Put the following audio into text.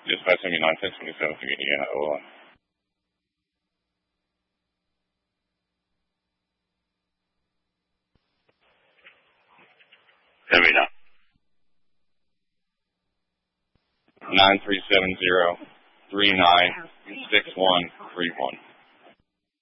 Dispatch 79, 1027, Indiana, OL. Heavy now. 9370-396131.